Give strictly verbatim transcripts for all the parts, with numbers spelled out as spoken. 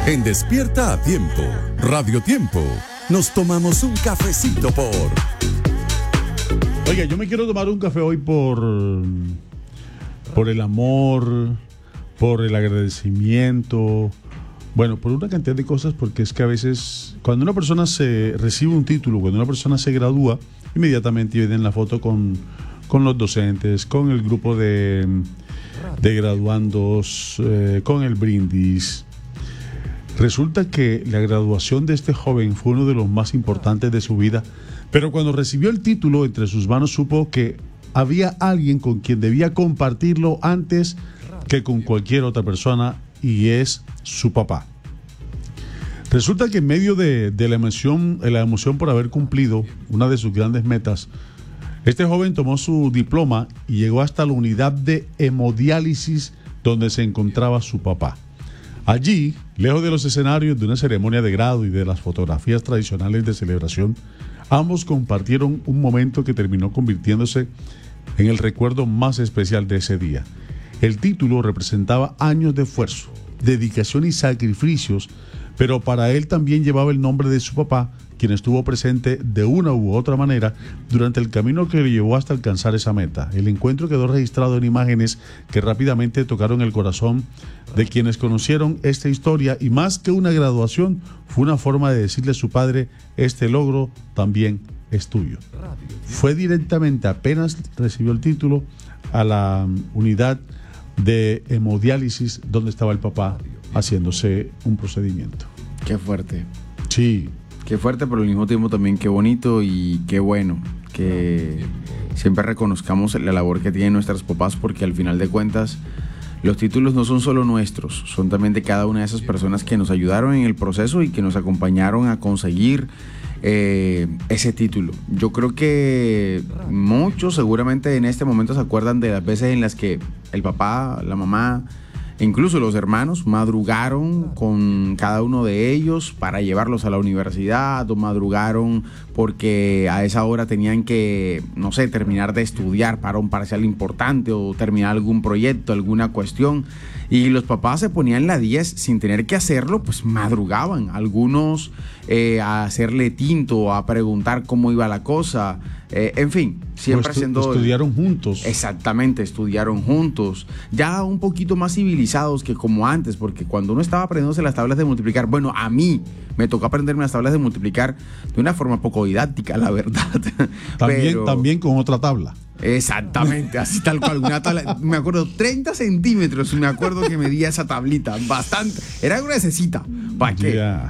En Despierta a Tiempo, Radio Tiempo, nos tomamos un cafecito por... Oiga, yo me quiero tomar un café hoy por, por el amor, por el agradecimiento, bueno, por una cantidad de cosas, porque es que a veces cuando una persona se recibe un título, cuando una persona se gradúa, inmediatamente vienen la foto con, con los docentes, con el grupo de, de graduandos, eh, con el brindis. Resulta que la graduación de este joven fue uno de los más importantes de su vida, pero cuando recibió el título entre sus manos supo que había alguien con quien debía compartirlo antes que con cualquier otra persona, y es su papá. Resulta que en medio de, de la emoción, de la emoción por haber cumplido una de sus grandes metas, este joven tomó su diploma y llegó hasta la unidad de hemodiálisis donde se encontraba su papá. Allí, lejos de los escenarios de una ceremonia de grado y de las fotografías tradicionales de celebración, ambos compartieron un momento que terminó convirtiéndose en el recuerdo más especial de ese día. El título representaba años de esfuerzo, dedicación y sacrificios, pero para él también llevaba el nombre de su papá, quien estuvo presente de una u otra manera durante el camino que le llevó hasta alcanzar esa meta. El encuentro quedó registrado en imágenes que rápidamente tocaron el corazón de quienes conocieron esta historia, y más que una graduación, fue una forma de decirle a su padre: este logro también es tuyo. Fue directamente, apenas recibió el título, a la unidad de hemodiálisis donde estaba el papá haciéndose un procedimiento. Qué fuerte. Sí. Qué fuerte, pero al mismo tiempo también qué bonito y qué bueno que siempre reconozcamos la labor que tienen nuestros papás, porque al final de cuentas los títulos no son solo nuestros, son también de cada una de esas personas que nos ayudaron en el proceso y que nos acompañaron a conseguir eh, ese título. Yo creo que muchos seguramente en este momento se acuerdan de las veces en las que el papá, la mamá, e incluso los hermanos madrugaron con cada uno de ellos para llevarlos a la universidad, o madrugaron porque a esa hora tenían que, no sé, terminar de estudiar para un parcial importante o terminar algún proyecto, alguna cuestión. Y los papás se ponían la diez sin tener que hacerlo, pues madrugaban. Algunos eh, a hacerle tinto, a preguntar cómo iba la cosa. Eh, en fin, siempre estu- haciendo... Estudiaron juntos. Exactamente, estudiaron juntos. Ya un poquito más civilizados que como antes, porque cuando uno estaba aprendiéndose las tablas de multiplicar, bueno, a mí me tocó aprenderme las tablas de multiplicar de una forma poco didáctica, la verdad. También, Pero... también con otra tabla. Exactamente, así tal cual, una tabla, me acuerdo, treinta centímetros, me acuerdo que medía esa tablita, bastante, era gruesecita, ¿para qué? Yeah.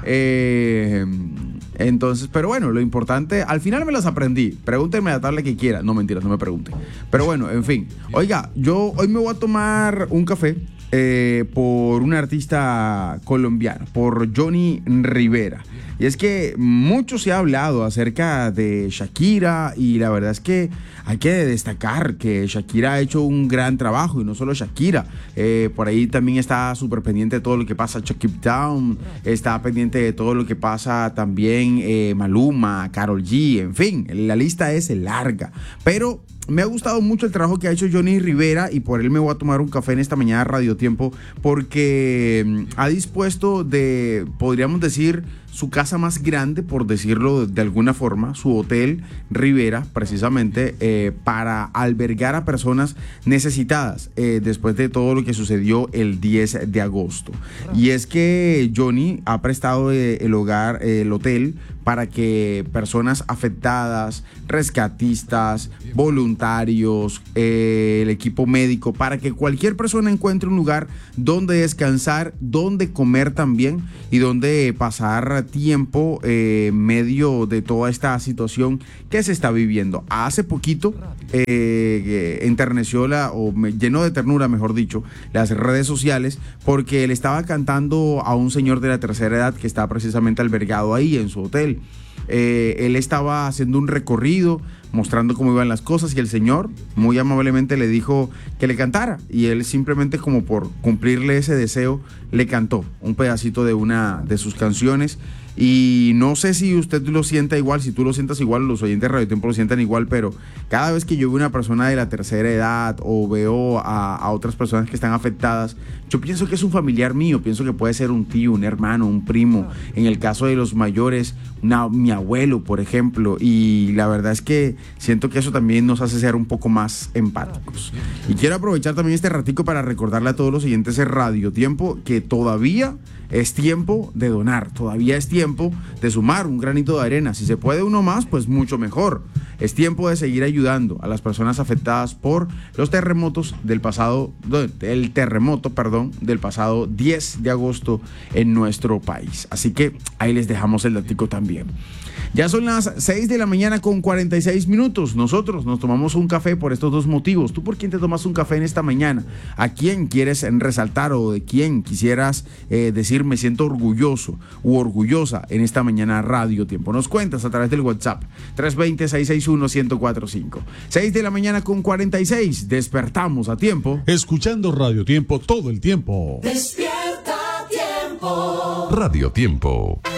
Eh, entonces, pero bueno, lo importante, al final me las aprendí, pregúntenme la tabla que quiera, no mentiras, no me pregunten, pero bueno, en fin, oiga, yo hoy me voy a tomar un café eh, por un artista colombiano, por Johnny Rivera. Y es que mucho se ha hablado acerca de Shakira, y la verdad es que hay que destacar que Shakira ha hecho un gran trabajo, y no solo Shakira, eh, por ahí también está súper pendiente de todo lo que pasa Chucky Town, está pendiente de todo lo que pasa también eh, Maluma, Karol G, en fin, la lista es larga, pero... me ha gustado mucho el trabajo que ha hecho Johnny Rivera, y por él me voy a tomar un café en esta mañana de Radio Tiempo, porque ha dispuesto de, podríamos decir, su casa más grande, por decirlo de alguna forma, su hotel Rivera, precisamente eh, para albergar a personas necesitadas eh, después de todo lo que sucedió el diez de agosto. Y es que Johnny ha prestado eh, el hogar, eh, el hotel, para que personas afectadas, rescatistas, voluntarios, eh, el equipo médico, para que cualquier persona encuentre un lugar donde descansar, donde comer también, y donde pasar tiempo eh, en medio de toda esta situación que se está viviendo. Hace poquito eh, enterneció la, o me llenó de ternura, mejor dicho, las redes sociales, porque le estaba cantando a un señor de la tercera edad que está precisamente albergado ahí en su hotel. Eh, él estaba haciendo un recorrido mostrando cómo iban las cosas, y el señor muy amablemente le dijo que le cantara, y él simplemente, como por cumplirle ese deseo, le cantó un pedacito de una de sus canciones. Y no sé si usted lo sienta igual, si tú lo sientas igual, los oyentes de Radio Tiempo lo sientan igual, pero cada vez que yo veo una persona de la tercera edad o veo a, a otras personas que están afectadas, yo pienso que es un familiar mío, pienso que puede ser un tío, un hermano, un primo. En el caso de los mayores, una, mi abuelo, por ejemplo. Y la verdad es que siento que eso también nos hace ser un poco más empáticos. Y quiero aprovechar también este ratico para recordarle a todos los oyentes de Radio Tiempo que todavía es tiempo de donar, todavía es tiempo de sumar un granito de arena. Si se puede uno más, pues mucho mejor. Es tiempo de seguir ayudando a las personas afectadas por los terremotos del pasado, el terremoto, perdón, del pasado diez de agosto en nuestro país. Así que ahí les dejamos el datico también. Ya son las seis de la mañana con cuarenta y seis minutos. Nosotros nos tomamos un café por estos dos motivos. ¿Tú por quién te tomas un café en esta mañana? ¿A quién quieres resaltar o de quién quisieras eh, decir me siento orgulloso u orgullosa en esta mañana Radio Tiempo? Nos cuentas a través del WhatsApp tres dos cero, seis seis uno, uno cero cuatro cinco. seis de la mañana con cuarenta y seis. Despertamos a tiempo. Escuchando Radio Tiempo todo el tiempo. Despierta Tiempo. Radio Tiempo.